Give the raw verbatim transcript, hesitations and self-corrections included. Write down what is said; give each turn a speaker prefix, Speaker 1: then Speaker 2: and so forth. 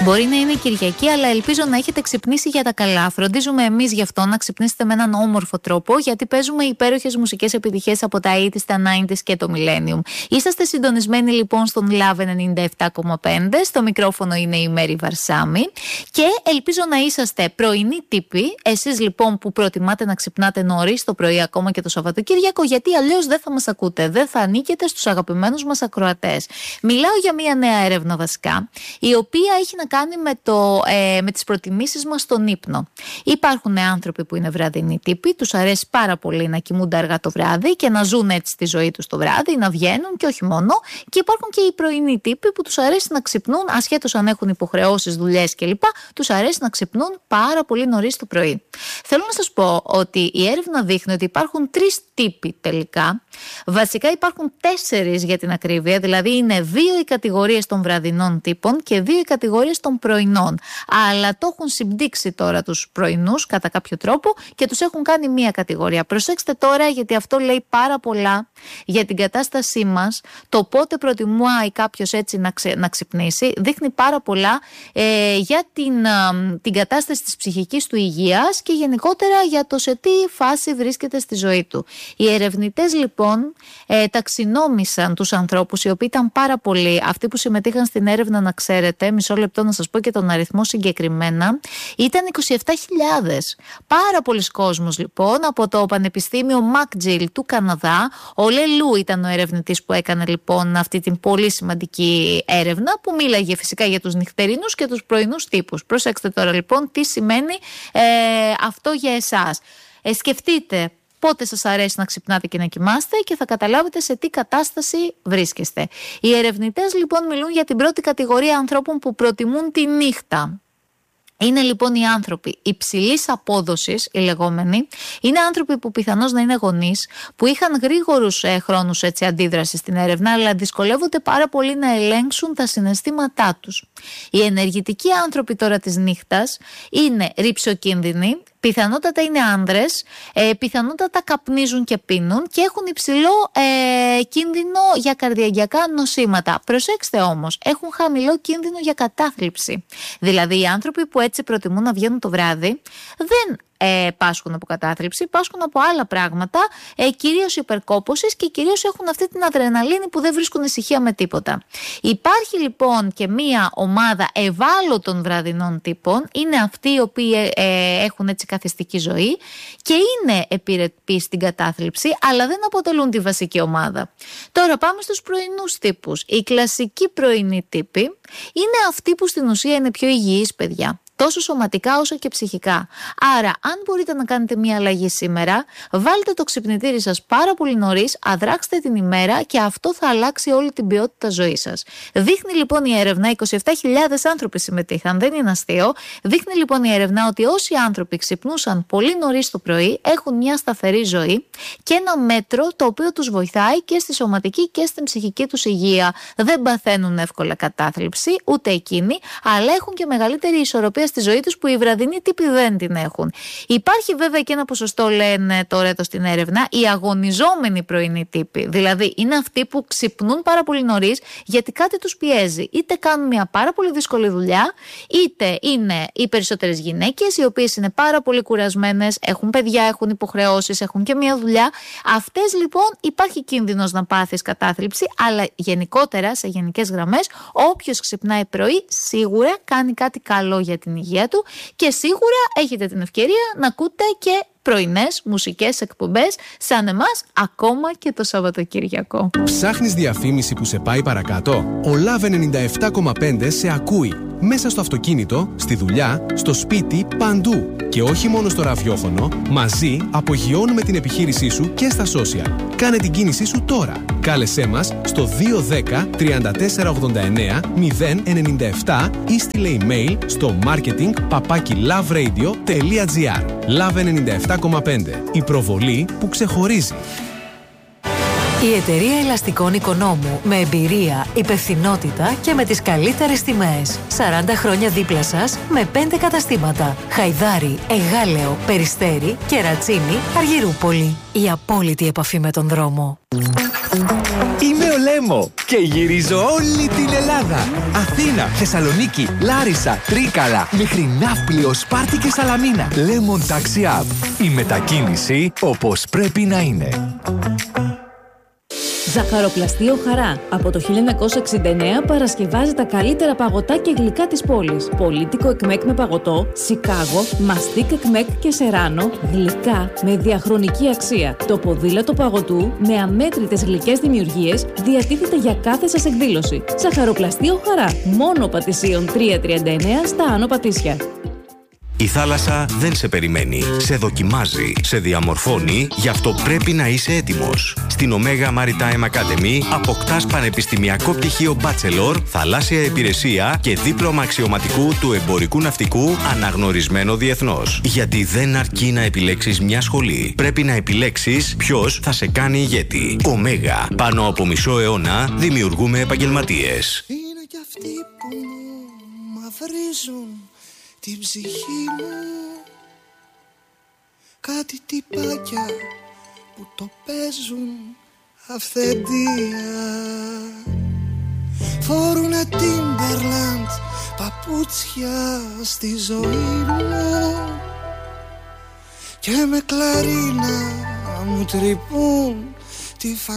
Speaker 1: Μπορεί να είναι Κυριακή, αλλά ελπίζω να έχετε ξυπνήσει για τα καλά. Φροντίζουμε εμείς γι' αυτό να ξυπνήσετε με έναν όμορφο τρόπο, γιατί παίζουμε υπέροχες μουσικές επιτυχίες από τα ογδόντα, τα ενενήντα και το Millennium. Είσαστε συντονισμένοι λοιπόν στον Love ενενήντα επτά κόμμα πέντε. Στο μικρόφωνο είναι η Μέρη Βαρσάμι. Και ελπίζω να είσαστε πρωινοί τύποι. Εσείς λοιπόν που προτιμάτε να ξυπνάτε νωρίς το πρωί, ακόμα και το Σαββατοκύριακο, γιατί αλλιώς δεν θα μας ακούτε, δεν θα ανήκετε στους αγαπημένους μας ακροατές. Μιλάω για μια νέα έρευνα βασικά, η οποία έχει να κάνει με, το, ε, με τις προτιμήσεις μας στον ύπνο. Υπάρχουν άνθρωποι που είναι βραδινοί τύποι, τους αρέσει πάρα πολύ να κοιμούνται αργά το βράδυ και να ζουν έτσι τη ζωή τους το βράδυ, να βγαίνουν και όχι μόνο. Και υπάρχουν και οι πρωινοί τύποι που τους αρέσει να ξυπνούν, ασχέτως αν έχουν υποχρεώσεις, δουλειές κλπ. Τους αρέσει να ξυπνούν πάρα πολύ νωρίς το πρωί. Θέλω να σας πω ότι η έρευνα δείχνει ότι υπάρχουν τρεις τύποι τελικά. Βασικά υπάρχουν τέσσερις για την ακρίβεια, δηλαδή είναι δύο οι κατηγορίες των βραδινών τύπων και δύο οι κατηγορίες των πρωινών. Αλλά το έχουν συμπτύξει τώρα τους πρωινούς κατά κάποιο τρόπο και τους έχουν κάνει μία κατηγορία. Προσέξτε τώρα, γιατί αυτό λέει πάρα πολλά για την κατάστασή μας. Το πότε προτιμάει κάποιος έτσι να, ξε, να ξυπνήσει δείχνει πάρα πολλά ε, για την, ε, την κατάσταση της ψυχικής του υγείας και γενικότερα για το σε τι φάση βρίσκεται στη ζωή του. Οι ερευνητές λοιπόν ε, ταξινόμησαν τους ανθρώπους, οι οποίοι ήταν πάρα πολλοί, αυτοί που συμμετείχαν στην έρευνα, να ξέρετε, μισό λεπτό να σας πω και τον αριθμό συγκεκριμένα, ήταν είκοσι επτά χιλιάδες. Πάρα πολλοί κόσμος λοιπόν από το Πανεπιστήμιο McGill του Καναδά. Ο Λελού ήταν ο ερευνητής που έκανε λοιπόν αυτή την πολύ σημαντική έρευνα, που μίλαγε φυσικά για τους νυχτερινούς και τους πρωινούς τύπους. Προσέξτε τώρα λοιπόν τι σημαίνει ε, αυτό για εσάς. Ε, σκεφτείτε πότε σας αρέσει να ξυπνάτε και να κοιμάστε και θα καταλάβετε σε τι κατάσταση βρίσκεστε. Οι ερευνητές λοιπόν μιλούν για την πρώτη κατηγορία ανθρώπων που προτιμούν τη νύχτα. Είναι λοιπόν οι άνθρωποι υψηλής απόδοσης, οι λεγόμενοι. Είναι άνθρωποι που πιθανώς να είναι γονείς, που είχαν γρήγορους ε, χρόνους έτσι, αντίδραση στην έρευνα, αλλά δυσκολεύονται πάρα πολύ να ελέγξουν τα συναισθήματά τους. Οι ενεργητικοί άνθρωποι τώρα της νύχτας είναι ρυψοκίνδυνοι, πιθανότατα είναι άνδρες, ε, πιθανότατα καπνίζουν και πίνουν και έχουν υψηλό ε, κίνδυνο για καρδιαγγειακά νοσήματα. Προσέξτε όμως, έχουν χαμηλό κίνδυνο για κατάθλιψη. Δηλαδή οι άνθρωποι που έτσι προτιμούν να βγαίνουν το βράδυ δεν ε, πάσχουν από κατάθλιψη, πάσχουν από άλλα πράγματα, ε, κυρίως υπερκόπωσης και κυρίως έχουν αυτή την αδρεναλίνη που δεν βρίσκουν ησυχία με τίποτα. Υπάρχει λοιπόν και μία ομάδα ευάλωτων βραδινών τύπων, είναι αυτοί οι οποίοι ε, έχουν έτσι καθιστική ζωή και είναι επιρρεπείς στην κατάθλιψη, αλλά δεν αποτελούν τη βασική ομάδα. Τώρα πάμε στους πρωινούς τύπους. Οι κλασικοί πρωινοί τύποι είναι αυτοί που στην ουσία είναι πιο υγιείς, παιδιά. Τόσο σωματικά όσο και ψυχικά. Άρα, αν μπορείτε να κάνετε μια αλλαγή σήμερα, βάλτε το ξυπνητήρι σας πάρα πολύ νωρίς, αδράξτε την ημέρα και αυτό θα αλλάξει όλη την ποιότητα ζωής σας. Δείχνει λοιπόν η έρευνα, είκοσι επτά χιλιάδες άνθρωποι συμμετείχαν, δεν είναι αστείο. Δείχνει λοιπόν η έρευνα ότι όσοι άνθρωποι ξυπνούσαν πολύ νωρίς το πρωί έχουν μια σταθερή ζωή και ένα μέτρο το οποίο τους βοηθάει και στη σωματική και στην ψυχική τους υγεία. Δεν παθαίνουν εύκολα κατάθλιψη, ούτε εκείνοι, αλλά έχουν και μεγαλύτερη ισορροπία στη ζωή τους που οι βραδινοί τύποι δεν την έχουν. Υπάρχει βέβαια και ένα ποσοστό, λένε τώρα εδώ στην έρευνα, οι αγωνιζόμενοι πρωινοί τύποι. Δηλαδή είναι αυτοί που ξυπνούν πάρα πολύ νωρίς γιατί κάτι τους πιέζει. Είτε κάνουν μια πάρα πολύ δύσκολη δουλειά, είτε είναι οι περισσότερες γυναίκες οι οποίες είναι πάρα πολύ κουρασμένες, έχουν παιδιά, έχουν υποχρεώσεις, έχουν και μια δουλειά. Αυτές λοιπόν υπάρχει κίνδυνος να πάθεις κατάθλιψη, αλλά γενικότερα σε γενικές γραμμές όποιος ξυπνάει πρωί σίγουρα κάνει κάτι καλό για την υγεία του και σίγουρα έχετε την ευκαιρία να ακούτε και πρωινές μουσικές εκπομπές σαν εμάς ακόμα και το Σαββατοκύριακο.
Speaker 2: Ψάχνεις διαφήμιση που σε πάει παρακάτω? Ο Love ενενήντα επτά κόμμα πέντε σε ακούει. Μέσα στο αυτοκίνητο, στη δουλειά, στο σπίτι, παντού. Και όχι μόνο στο ραδιόφωνο, μαζί απογειώνουμε την επιχείρησή σου και στα social. Κάνε την κίνησή σου τώρα. Κάλεσέ μας στο δύο ένα μηδέν τριάντα τέσσερα ογδόντα εννέα μηδέν ενενήντα επτά ή στείλε email στο marketing παπάκι loveradio τελεία gr. Love ενενήντα επτά κόμμα πέντε. Η προβολή που ξεχωρίζει.
Speaker 3: Η εταιρεία ελαστικών Οικονόμου, με εμπειρία, υπευθυνότητα και με τις καλύτερες τιμές. σαράντα χρόνια δίπλα σας με πέντε καταστήματα. Χαϊδάρι, Εγάλεο, Περιστέρι, Κερατσίνη, Αργυρούπολη. Η απόλυτη επαφή με τον δρόμο.
Speaker 4: Είμαι ο Λέμο και γυρίζω όλη την Ελλάδα. Αθήνα, Θεσσαλονίκη, Λάρισα, Τρίκαλα, μέχρι Ναύπλιο, Σπάρτη και Σαλαμίνα. Lemon Taxi App. Η μετακίνηση όπως πρέπει να είναι.
Speaker 5: Ζαχαροπλαστείο Χαρά. Από το χίλια εννιακόσια εξήντα εννέα παρασκευάζει τα καλύτερα παγωτά και γλυκά της πόλης. Πολύτικο εκμέκ με παγωτό, Σικάγο, μαστίκ εκμέκ και σεράνο, γλυκά με διαχρονική αξία. Το ποδήλατο παγωτού με αμέτρητες γλυκές δημιουργίες διατίθεται για κάθε σας εκδήλωση. Ζαχαροπλαστείο Χαρά. Μόνο Πατησίων τριακόσια τριάντα εννέα στα Άνω Πατήσια.
Speaker 6: Η θάλασσα δεν σε περιμένει. Σε δοκιμάζει, σε διαμορφώνει, γι' αυτό πρέπει να είσαι έτοιμος. Στην Omega Maritime Academy αποκτάς πανεπιστημιακό πτυχίο Bachelor, θαλάσσια υπηρεσία και δίπλωμα αξιωματικού του εμπορικού ναυτικού αναγνωρισμένο διεθνώς. Γιατί δεν αρκεί να επιλέξεις μια σχολή. Πρέπει να επιλέξεις ποιος θα σε κάνει ηγέτη. Omega. Πάνω από μισό αιώνα δημιουργούμε επαγγελματίες.
Speaker 7: Είναι κι αυτοί που μου μαυρίζουν την ψυχή μου, κάτι τυπάκια που το παίζουν αυθεντία. Φόρουνε Timberland παπούτσια στη ζωή μου και με κλαρίνα μου τρυπούν τη φαντασία.